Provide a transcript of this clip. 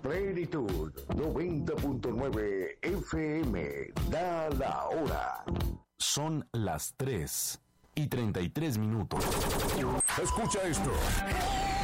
Plenitud 90.9 FM. Da la hora. Son las 3:33. Escucha esto.